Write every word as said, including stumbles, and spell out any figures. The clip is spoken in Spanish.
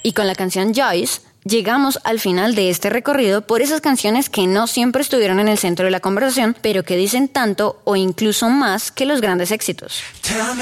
Y con la canción Joyce, llegamos al final de este recorrido por esas canciones que no siempre estuvieron en el centro de la conversación, pero que dicen tanto o incluso más que los grandes éxitos.